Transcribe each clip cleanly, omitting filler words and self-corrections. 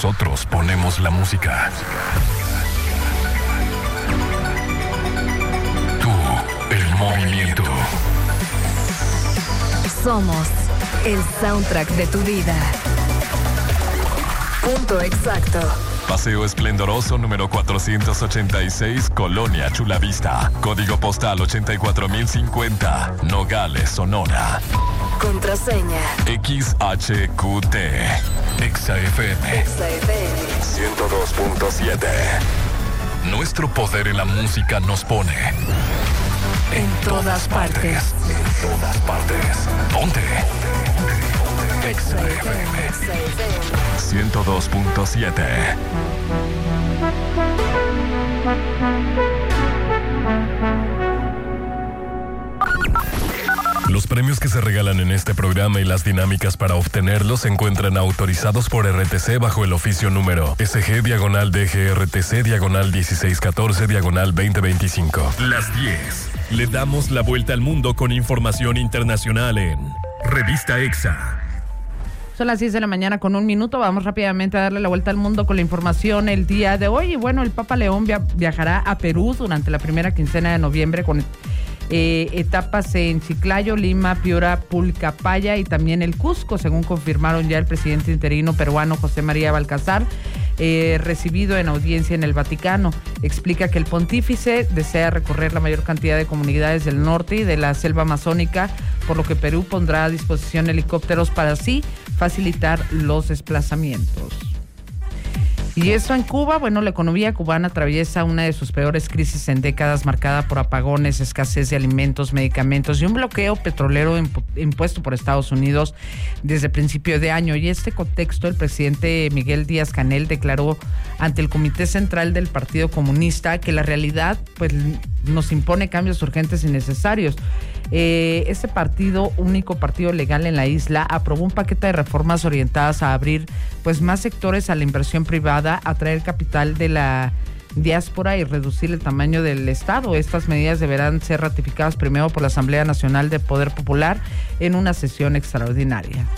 Nosotros ponemos la música. Tú, el movimiento. Somos el soundtrack de tu vida. Punto exacto. Paseo Esplendoroso número 486, Colonia Chulavista. Código postal 84050, Nogales, Sonora. Contraseña XHQT. XFM 102.7. Nuestro poder en la música nos pone en todas partes. En todas partes. Ponte. XFM 102.7. Los premios que se regalan en este programa y las dinámicas para obtenerlos se encuentran autorizados por RTC bajo el oficio número SG-DGRTC/1614/2025. Las 10. Le damos la vuelta al mundo con información internacional en Revista EXA. Son las 10 de la mañana con 1 minuto. Vamos rápidamente a darle la vuelta al mundo con la información el día de hoy. Y bueno, el Papa León viajará a Perú durante la primera quincena de noviembre con etapas en Chiclayo, Lima, Piura, Pulcapaya y también el Cusco, según confirmaron ya el presidente interino peruano José María Balcázar, recibido en audiencia en el Vaticano. Explica que el pontífice desea recorrer la mayor cantidad de comunidades del norte y de la selva amazónica, por lo que Perú pondrá a disposición helicópteros para así facilitar los desplazamientos. Y eso en Cuba, bueno, la economía cubana atraviesa una de sus peores crisis en décadas, marcada por apagones, escasez de alimentos, medicamentos y un bloqueo petrolero impuesto por Estados Unidos desde principio de año. Y en este contexto, el presidente Miguel Díaz-Canel declaró ante el Comité Central del Partido Comunista que la realidad, pues, nos impone cambios urgentes y necesarios. Este partido, único partido legal en la isla, aprobó un paquete de reformas orientadas a abrir pues más sectores a la inversión privada, atraer capital de la diáspora y reducir el tamaño del Estado. Estas medidas deberán ser ratificadas primero por la Asamblea Nacional de Poder Popular en una sesión extraordinaria.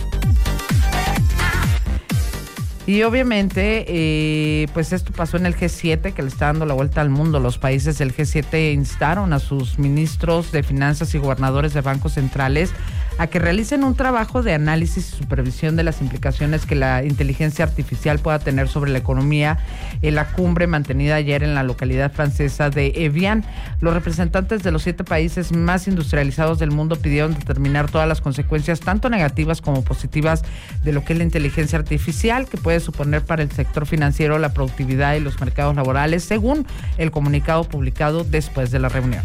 Y obviamente, pues esto pasó en el G7, que le está dando la vuelta al mundo. Los países del G7 instaron a sus ministros de finanzas y gobernadores de bancos centrales a que realicen un trabajo de análisis y supervisión de las implicaciones que la inteligencia artificial pueda tener sobre la economía en la cumbre mantenida ayer en la localidad francesa de Evian. Los representantes de los 7 países más industrializados del mundo pidieron determinar todas las consecuencias, tanto negativas como positivas, de lo que es la inteligencia artificial, que puede suponer para el sector financiero, la productividad y los mercados laborales, según el comunicado publicado después de la reunión.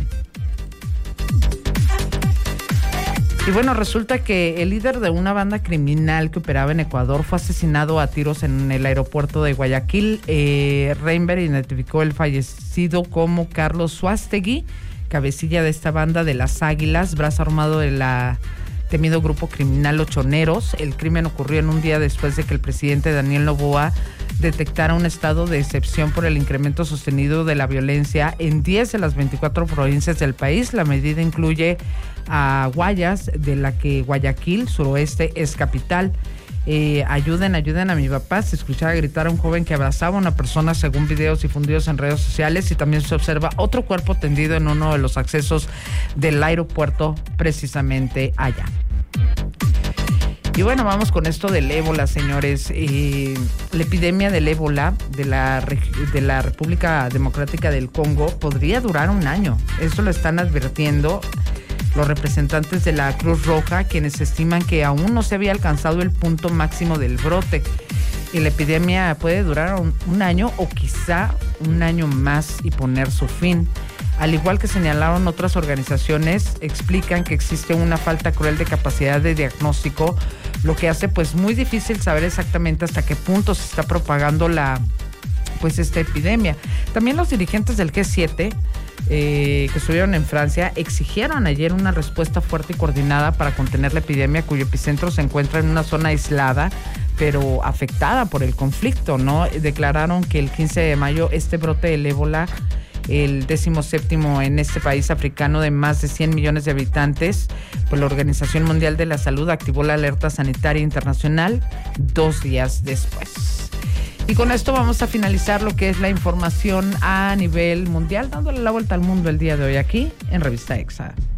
Y bueno, resulta que el líder de una banda criminal que operaba en Ecuador fue asesinado a tiros en el aeropuerto de Guayaquil. Reinber identificó el fallecido como Carlos Suástegui, cabecilla de esta banda de las Águilas, brazo armado de la temido grupo criminal Los Choneros. El crimen ocurrió en un día después de que el presidente Daniel Noboa detectara un estado de excepción por el incremento sostenido de la violencia en 10 de las 24 provincias del país. La medida incluye a Guayas, de la que Guayaquil, suroeste, es capital. Ayuden a mi papá. Se escuchaba gritar a un joven que abrazaba a una persona, según videos difundidos en redes sociales, y también se observa otro cuerpo tendido en uno de los accesos del aeropuerto, precisamente allá. Y bueno, vamos con esto del ébola, señores. La epidemia del ébola de la República Democrática del Congo podría durar un año. Esto lo están advirtiendo los representantes de la Cruz Roja, quienes estiman que aún no se había alcanzado el punto máximo del brote. Y la epidemia puede durar un año o quizá un año más y poner su fin. Al igual que señalaron otras organizaciones, explican que existe una falta cruel de capacidad de diagnóstico, lo que hace pues muy difícil saber exactamente hasta qué punto se está propagando esta epidemia. También los dirigentes del G7 que estuvieron en Francia exigieron ayer una respuesta fuerte y coordinada para contener la epidemia, cuyo epicentro se encuentra en una zona aislada pero afectada por el conflicto, ¿no? Declararon que el 15 de mayo este brote del ébola, el 17º en este país africano de más de 100 millones de habitantes, pues la Organización Mundial de la Salud activó la alerta sanitaria internacional 2 días después. Y con esto vamos a finalizar lo que es la información a nivel mundial, dándole la vuelta al mundo el día de hoy aquí en Revista EXA.